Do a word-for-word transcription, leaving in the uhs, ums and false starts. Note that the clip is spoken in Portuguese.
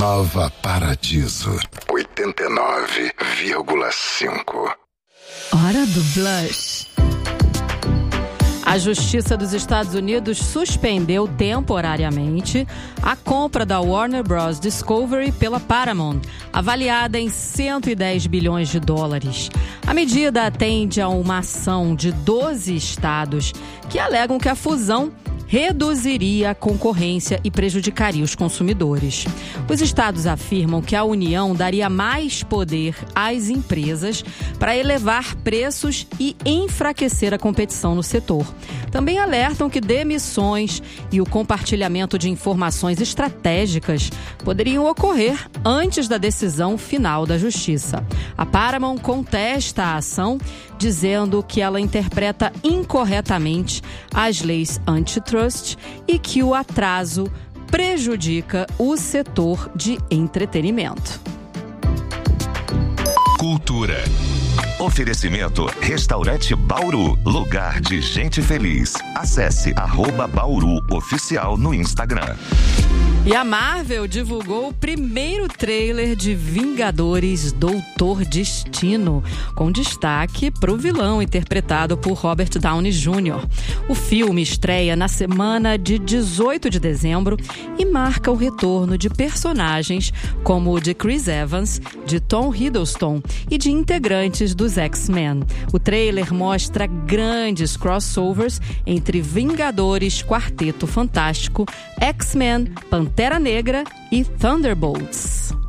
Nova Paradiso, oitenta e nove vírgula cinco. Hora do Blush. A Justiça dos Estados Unidos suspendeu temporariamente a compra da Warner Bros. Discovery pela Paramount, avaliada em cento e dez bilhões de dólares. A medida atende a uma ação de doze estados que alegam que a fusão reduziria a concorrência e prejudicaria os consumidores. Os estados afirmam que a união daria mais poder às empresas para elevar preços e enfraquecer a competição no setor. Também alertam que demissões e o compartilhamento de informações estratégicas poderiam ocorrer antes da decisão final da Justiça. A Paramount contesta a ação, dizendo que ela interpreta incorretamente as leis antitrust e que o atraso prejudica o setor de entretenimento. Cultura. Oferecimento Restaurante Bauru, lugar de gente feliz. Acesse arroba Bauru Oficial no Instagram. E a Marvel divulgou o primeiro trailer de Vingadores Doutor Destino, com destaque para o vilão interpretado por Robert Downey Júnior O filme estreia na semana de dezoito de dezembro e marca o retorno de personagens como o de Chris Evans, de Tom Hiddleston e de integrantes dos X-Men. O trailer mostra grandes crossovers entre Vingadores, Quarteto Fantástico, X-Men, Pantera Negra e Thunderbolts.